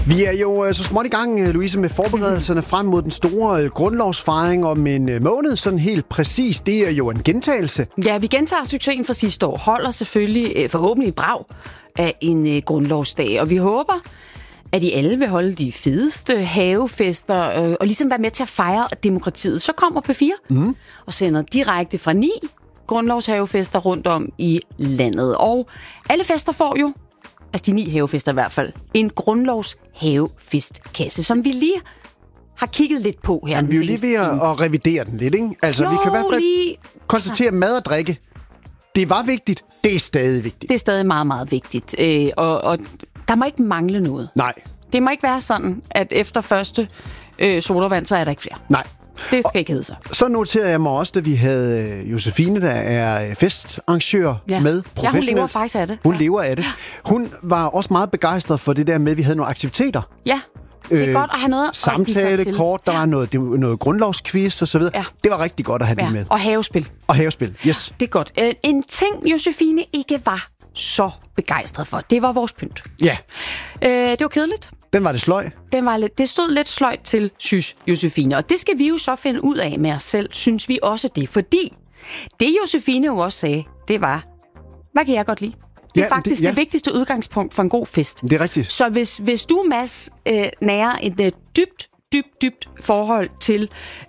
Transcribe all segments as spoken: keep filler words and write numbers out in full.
Vi er jo så småt i gang, Louise, med forberedelserne frem mod den store grundlovsfejring om en måned. Sådan helt præcis. Det er jo en gentagelse. Ja, vi gentager succesen fra sidste år. Holder selvfølgelig forhåbentlig brag af en grundlovsdag. Og vi håber, at I alle vil holde de fedeste havefester og ligesom være med til at fejre demokratiet. Så kommer P fire mm. og sender direkte fra ni grundlovshavefester rundt om i landet. Og alle fester får jo, altså de ni havefester i hvert fald, en grundlovshavefestkasse, som vi lige har kigget lidt på her. Jamen, vi er jo lige ved time. at revidere den lidt, ikke? Altså, jo, vi kan i hvert fald lige... konstatere, at mad og drikke, det var vigtigt, det er stadig vigtigt. Det er stadig meget, meget vigtigt. Øh, og, og der må ikke mangle noget. Nej. Det må ikke være sådan, at efter første øh, sodavand, så er der ikke flere. Nej. Det skal ikke hedde sig. Så noterer jeg mig også, at vi havde Josefine, der er festarrangør ja. med professionelt. Ja, hun lever faktisk af det. Hun ja. lever af det. Hun var også meget begejstret for det der med, at vi havde nogle aktiviteter. Ja, det er øh, godt at have noget at samtale, kort, der ja. var noget, noget grundlovsquiz og så videre. Ja. Det var rigtig godt at have ja. det med. Og havespil. Og havespil, yes. Det er godt. En ting, Josefine ikke var så begejstret for, det var vores pynt. Ja. Øh, det var kedeligt. Den var det sløj. Den var lidt, det stod lidt sløjt til, synes Josefine. Og det skal vi jo så finde ud af med os selv, synes vi også det. Fordi det Josefine jo også sagde, det var, hvad kan jeg godt lide? Det er ja, faktisk det, ja. det vigtigste udgangspunkt for en god fest. Det er rigtigt. Så hvis, hvis du, Mads, øh, nærer et øh, dybt, dybt, dybt forhold til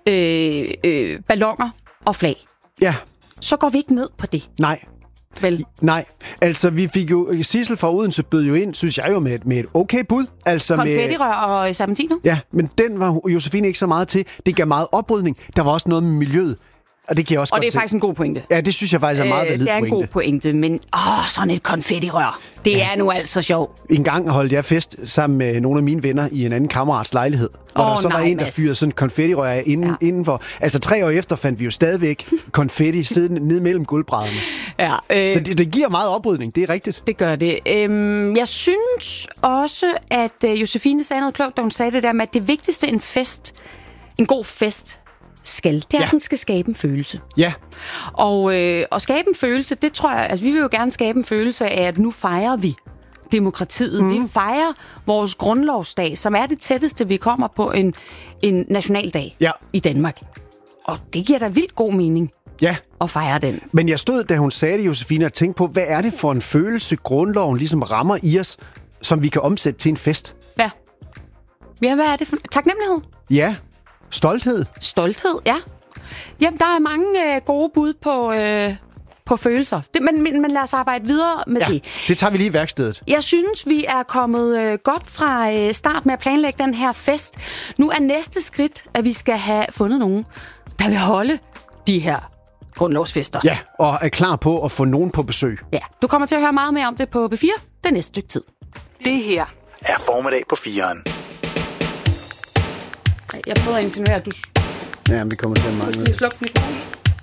øh, øh, balloner og flag, ja. så går vi ikke ned på det. Nej. Vel. Nej, altså vi fik jo, Sissel fra Odense bød jo ind, synes jeg jo, med et, med et okay bud. Altså konfettirør og serpentiner? Ja, men den var Josefine ikke så meget til. Det gav meget oprydning. Der var også noget med miljøet. Og det, kan jeg også og det er se. faktisk en god pointe. Ja, det synes jeg faktisk er meget øh, valid pointe. Det er en god pointe, men åh, sådan et konfettirør, det ja. er nu altså sjovt. En gang holdt jeg fest sammen med nogle af mine venner i en anden kammerats lejlighed, hvor oh, der så nej, var en, der fyrede sådan konfettirør af inden, ja. indenfor. Altså tre år efter fandt vi jo stadigvæk konfetti siddende ned mellem gulvbrædderne. Ja, øh, så det, det giver meget oprydning, det er rigtigt. Det gør det. Øhm, jeg synes også, at uh, Josefine sagde noget klogt, da hun sagde det der med, at det vigtigste en fest, en god fest, skal. Det er, ja. at den skal skabe en følelse. Ja. Og, øh, og skabe en følelse, det tror jeg, altså vi vil jo gerne skabe en følelse af, at nu fejrer vi demokratiet. Mm. Vi fejrer vores grundlovsdag, som er det tætteste, vi kommer på en, en nationaldag ja. i Danmark. Og det giver da vildt god mening. Ja. At fejre den. Men jeg stod, da hun sagde det, Josefine, og tænkte på, hvad er det for en følelse, grundloven ligesom rammer i os, som vi kan omsætte til en fest? Ja. Ja, hvad er det for taknemmelighed? Ja. Stolthed? Stolthed, ja. Jamen, der er mange øh, gode bud på, øh, på følelser. Det, men, men, men lad os arbejde videre med ja, det. Det tager vi lige i værkstedet. Jeg synes, vi er kommet øh, godt fra øh, start med at planlægge den her fest. Nu er næste skridt, at vi skal have fundet nogen, der vil holde de her grundlovsfester. Ja, og er klar på at få nogen på besøg. Ja, du kommer til at høre meget mere om det på P fire det næste stykke tid. Det her er Formiddag på firen. Jeg prøver at insinuere, at du... Ja, vi kommer til at mangle. Du skal slukke mikrofonen.